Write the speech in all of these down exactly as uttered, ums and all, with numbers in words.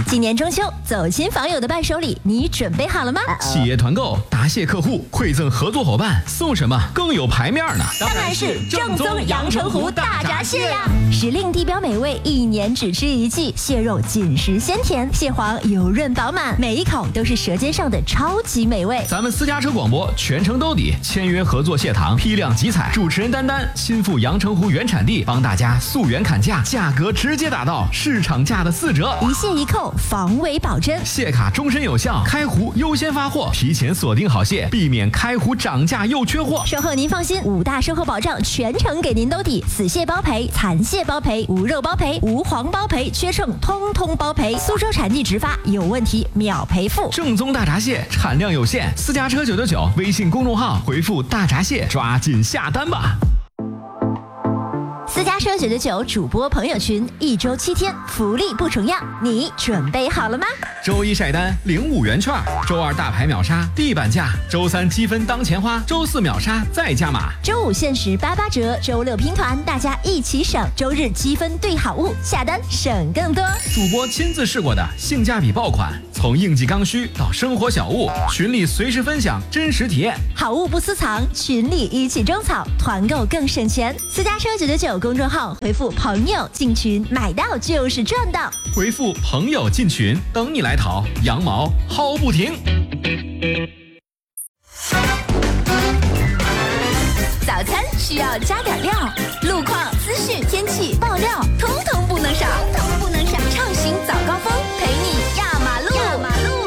今年中秋，走亲访友的伴手礼，你准备好了吗？ 企业团购，答谢客户，馈赠合作伙伴，送什么更有排面呢？ 当然是正宗阳澄湖大闸蟹呀！时令地标美味，一年只吃一季，蟹肉紧实鲜甜，蟹黄油润饱满，每一口都是舌尖上的超级美味。 咱们私家车广播全程兜底，签约合作蟹塘，批量集采，主持人丹丹亲赴阳澄湖原产地，帮大家溯源砍价，价格直接打到市场价的四折， 一蟹一扣，防伪保真， 蟹卡终身有效，开湖优先发货，提前锁定好蟹，避免开湖涨价又缺货。 售后您放心，五大售后保障全程给您兜底，死蟹包赔，残蟹包赔，无肉包赔，无黄包赔，缺秤通通包赔。苏州产地直发，有问题秒赔付。 正宗大闸蟹产量有限，私家车九九九微信公众号回复大闸蟹，抓紧下单吧。 私家车九九九主播朋友群，一周七天，福利不重样，你准备好了吗？ 周一晒单领五元券，周二大牌秒杀地板价，周三积分当钱花，周四秒杀再加码， 周五限时八八折，周六拼团，大家一起省，周日积分兑好物，下单省更多。 主播亲自试过的性价比爆款，从应季刚需到生活小物，群里随时分享真实体验， 好物不私藏，群里一起种草，团购更省钱。私家车九九九公众号回复朋友进群，买到就是赚到。 回复朋友进群，等你来淘，羊毛薅不停。 早餐需要加点料，路况、资讯、天气、爆料，通通不能少，通通不能少。畅行早高峰，陪你压马路。压马路。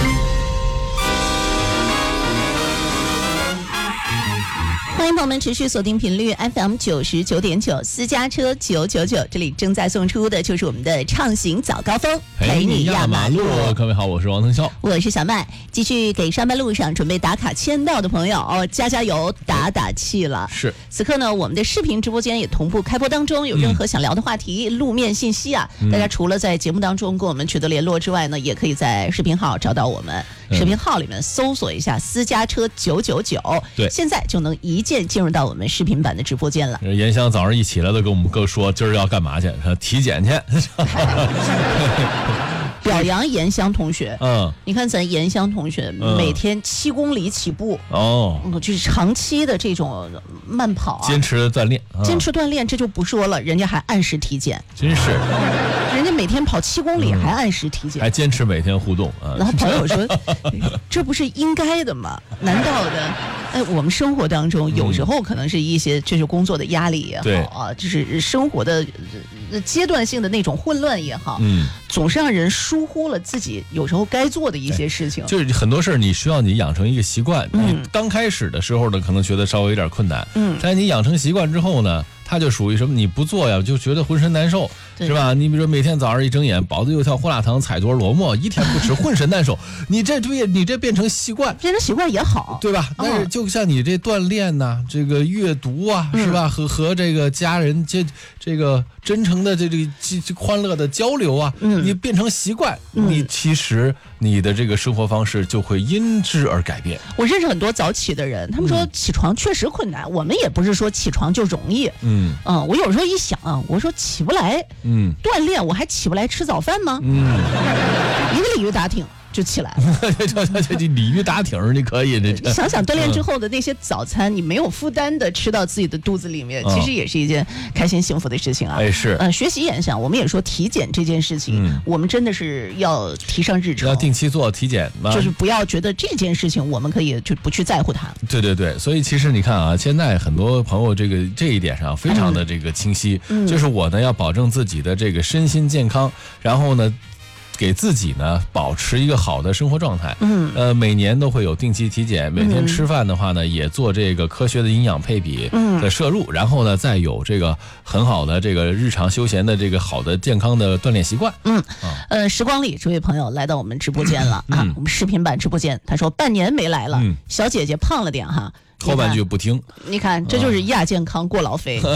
欢迎朋友们持续锁定频率 F M 九十九点九，私家车九九九，这里正在送出的就是我们的畅行早高峰， 陪你压马路。各位好，我是王腾霄， 我是小麦，继续给上班路上准备打卡签到的朋友哦，加加油，打打气了。 是， 此刻呢，我们的视频直播间也同步开播当中，有任何想聊的话题、嗯、路面信息啊，嗯、大家除了在节目当中跟我们取得联络之外呢，也可以在视频号找到我们。视频号里面搜索一下私家车九九九，对，现在就能一键进入到我们视频版的直播间了。 严香早上一起来都跟我们哥说，今儿要干嘛去？体检去。 表扬严香同学，嗯，你看咱严香同学每天七公里起步，哦、嗯，就是长期的这种慢跑、啊， 坚持锻炼， 嗯、坚持锻炼这就不说了，人家还按时体检， 真是， 人家每天跑七公里还按时体检， 嗯、还坚持每天互动啊。 然后朋友说，这不是应该的吗？难道的？哎，我们生活当中有时候可能是一些就是工作的压力也好啊，就是生活的阶段性的那种混乱也好，嗯，总是让人疏忽了自己有时候该做的一些事情。 就是很多事儿你需要你养成一个习惯，嗯，你刚开始的时候呢，可能觉得稍微有点困难，嗯，但是你养成习惯之后呢，它就属于什么？你不做呀，就觉得浑身难受，是吧？你比如说每天早上一睁眼，包子油条、胡辣汤、彩多罗沫，一天不吃，浑身难受。你这对，你这变成习惯， 变成习惯也好， 对吧？但是就像你这锻炼呐、啊，这个阅读啊，是吧？和和这个家人这这个真诚的这这这欢乐的交流啊，嗯，你变成习惯，嗯、你其实你的这个生活方式就会因之而改变。 我认识很多早起的人，他们说起床确实困难，嗯、我们也不是说起床就容易，嗯嗯，我有时候一想啊，我说起不来，嗯，锻炼我还起不来吃早饭吗？嗯，一个鲤鱼打挺就起来了。 这这这鲤鱼打挺你可以，这想想锻炼之后的那些早餐，你没有负担的吃到自己的肚子里面，其实也是一件开心幸福的事情啊。 哎，是， 嗯、呃，学习也想，我们也说体检这件事情，嗯、我们真的是要提上日程， 要定期做体检， 就是不要觉得这件事情我们可以就不去在乎它。 对对对，所以其实你看啊，现在很多朋友这个这一点上非常的这个清晰，嗯、就是我呢要保证自己的这个身心健康，然后呢。给自己呢保持一个好的生活状态，嗯，呃，每年都会有定期体检，每天吃饭的话呢，嗯、也做这个科学的营养配比的摄入，嗯、然后呢，再有这个很好的这个日常休闲的这个好的健康的锻炼习惯。嗯，啊、呃，时光里这位朋友来到我们直播间了、嗯、啊，我们视频版直播间，他说半年没来了，嗯、小姐姐胖了点哈，后半句不听， 你看这就是亚健康过劳肥。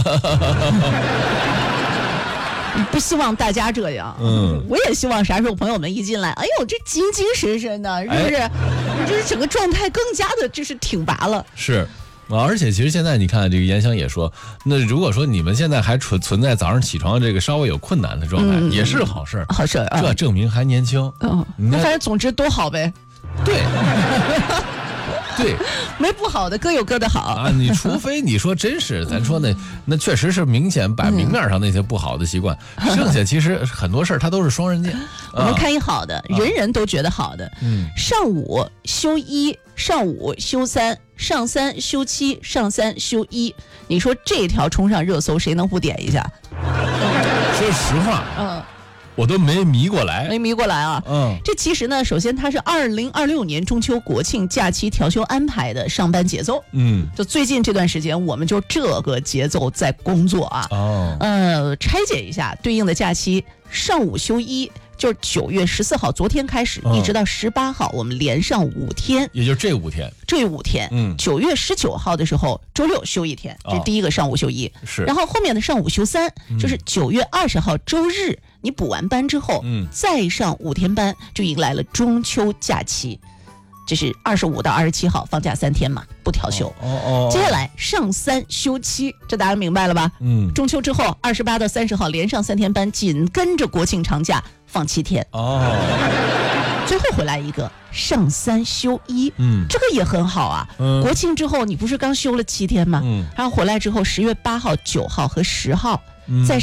不希望大家这样，嗯，我也希望啥时候朋友们一进来，哎呦，这精精神神的，是不是？哎、就是整个状态更加的，就是挺拔了。 是， 啊，而且其实现在你看，这个严翔也说，那如果说你们现在还存存在早上起床这个稍微有困难的状态，嗯、也是好事好事啊， 这证明还年轻。 嗯，那反正总之都好呗。 对。对， 没不好的，各有各的好啊。你除非你说真是，咱说那那确实是明显摆明面上那些不好的习惯，嗯、剩下其实很多事儿它都是双刃剑。 我们看一好的，啊、人人都觉得好的。 嗯， 上午休一，上午休三，上三休七，上三休一。你说这条冲上热搜，谁能不点一下？ 说实话， 嗯。 我都没迷过来， 没迷过来啊。 嗯， 这其实呢，首先它是二零二六年中秋国庆假期调休安排的上班节奏。 嗯， 就最近这段时间，我们就这个节奏在工作啊。 哦， 呃，拆解一下对应的假期，上午休一，就是九月十四号，昨天开始， 哦、 一直到十八号，我们连上五天， 也就这五天， 这五天。 嗯， 九月十九号的时候，周六休一天，这是第一个上午休一。 哦、是， 然后后面的上午休三， 嗯、 就是九月二十号周日。你补完班之后， 嗯， 再上五天班，就迎来了中秋假期，这是二十五到二十七号放假三天嘛，不调休。 哦 哦, 哦。 接下来上三休七，这大家明白了吧？ 嗯。 中秋之后，二十八到三十号连上三天班，紧跟着国庆长假放七天。 哦。 最后回来一个上三休一， 嗯， 这个也很好啊。 嗯。 国庆之后，你不是刚休了七天吗？ 嗯。 然后回来之后，十月八号、九号和十号， 嗯、 再